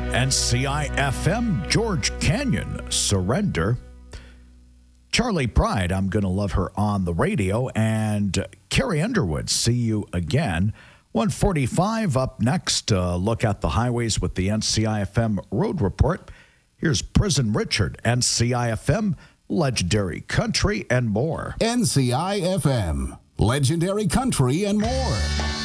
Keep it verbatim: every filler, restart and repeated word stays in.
N C I F M, George Canyon, Surrender. Charlie Pride, I'm Gonna Love Her on the Radio. And Carrie Underwood, See You Again. one forty-five up next. Uh, look at the highways with the N C I F M Road Report. Here's Prison Richard, N C I F M, Legendary Country and more. N C I F M, Legendary Country and more.